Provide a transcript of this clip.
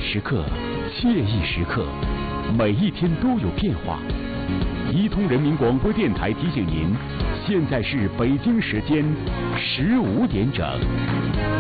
时刻、惬意时刻，每一天都有变化。伊通人民广播电台提醒您，现在是北京时间15点整。